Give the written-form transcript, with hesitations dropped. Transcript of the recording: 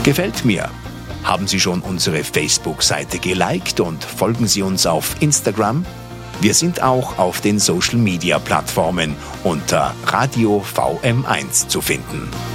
Gefällt mir? Haben Sie schon unsere Facebook-Seite geliked und folgen Sie uns auf Instagram? Wir sind auch auf den Social-Media-Plattformen unter Radio VM1 zu finden.